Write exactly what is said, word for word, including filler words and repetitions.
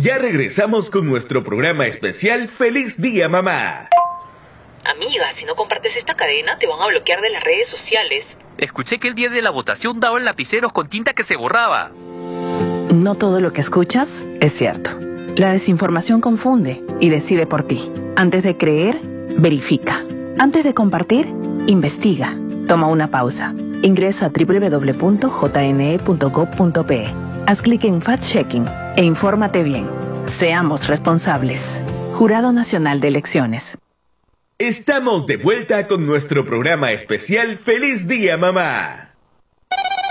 Ya regresamos con nuestro programa especial Feliz Día Mamá. Amiga, si no compartes esta cadena te van a bloquear de las redes sociales. Escuché que el día de la votación daban lapiceros con tinta que se borraba. No todo lo que escuchas es cierto. La desinformación confunde y decide por ti. Antes de creer, verifica. Antes de compartir, investiga. Toma una pausa. Ingresa a doble u doble u doble u punto j n e punto gov punto p e. Haz clic en Fact-Checking e infórmate bien. Seamos responsables. Jurado Nacional de Elecciones. Estamos de vuelta con nuestro programa especial Feliz Día Mamá.